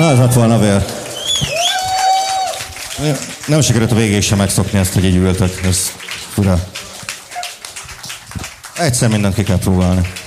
Na, ez lett volna vér. Nem sikerült a végéig sem megszokni ezt, hogy így ültök. Ez fura. Egyszer mindent ki kell próbálni.